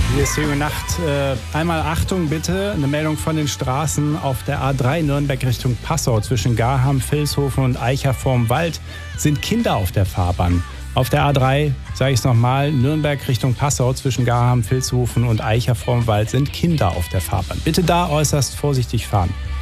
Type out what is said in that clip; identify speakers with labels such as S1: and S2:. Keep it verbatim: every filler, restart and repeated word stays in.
S1: Hier ist Jung und Nacht. Äh, einmal Achtung bitte, eine Meldung von den Straßen auf der A drei Nürnberg Richtung Passau zwischen Garham, Vilshofen und Eicher vorm Wald sind Kinder auf der Fahrbahn. Auf der A drei, sage ich es nochmal, Nürnberg Richtung Passau zwischen Garham, Vilshofen und Eicher vorm Wald sind Kinder auf der Fahrbahn. Bitte da äußerst vorsichtig fahren.